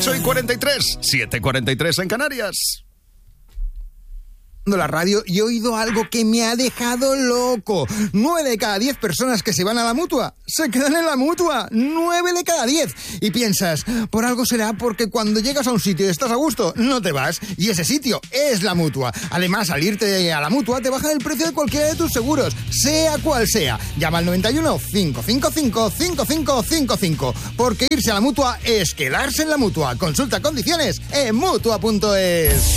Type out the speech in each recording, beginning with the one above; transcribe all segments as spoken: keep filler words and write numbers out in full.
ocho y cuarenta y tres, siete y cuarenta y tres en Canarias. La radio y he oído algo que me ha dejado loco. Nueve de cada diez personas que se van a la Mutua se quedan en la Mutua. Nueve de cada diez. Y piensas, por algo será porque cuando llegas a un sitio y estás a gusto, no te vas. Y ese sitio es la Mutua. Además, al irte a la Mutua te bajan el precio de cualquiera de tus seguros, sea cual sea. Llama al noventa y uno, cinco cinco cinco, cinco cinco cinco cinco. Porque irse a la Mutua es quedarse en la Mutua. Consulta condiciones en mutua punto es.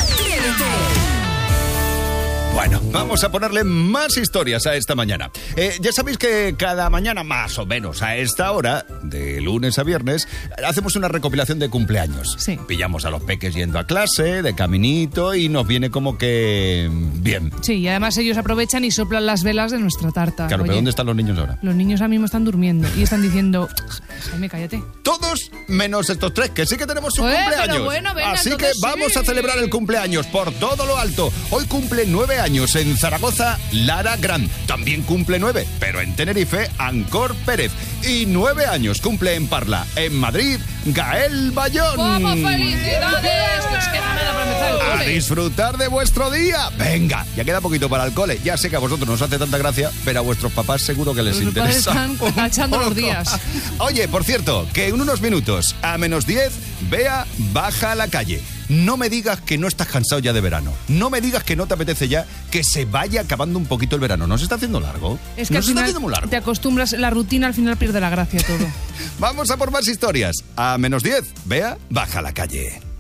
Bueno, vamos a ponerle más historias a esta mañana. Eh, ya sabéis que cada mañana, más o menos a esta hora, de lunes a viernes, hacemos una recopilación de cumpleaños. Sí. Pillamos a los peques yendo a clase, de caminito, y nos viene como que bien. Sí, y además ellos aprovechan y soplan las velas de nuestra tarta. Claro, Oye, pero ¿dónde están los niños ahora? Los niños ahora mismo están durmiendo y están diciendo, Jaime, cállate. Todos menos estos tres, que sí que tenemos su Eh, cumpleaños. pero bueno, venga, Así que entonces vamos sí. a celebrar el cumpleaños por todo lo alto. Hoy cumple nueve años en Zaragoza, Lara Gran. También cumple nueve, pero en Tenerife, Ancor Pérez. Y nueve años cumple en Parla, en Madrid, Gael Bayón. ¡Vamos, felicidades! Que os queda nada para empezar el A cole. disfrutar de vuestro día. Venga, ya queda poquito para el cole. Ya sé que a vosotros nos hace tanta gracia, pero a vuestros papás seguro que les Los padres interesa. están tachando los días. Oye, por cierto, que en unos minutos, a menos diez, Bea baja a la calle. No me digas que no estás cansado ya de verano. No me digas que no te apetece ya que se vaya acabando un poquito el verano. ¿No se está haciendo largo? Es que ¿No al se está final haciendo muy largo? te acostumbras, la rutina al final pierde la gracia todo. Vamos a por más historias. A menos diez, Bea baja a la calle.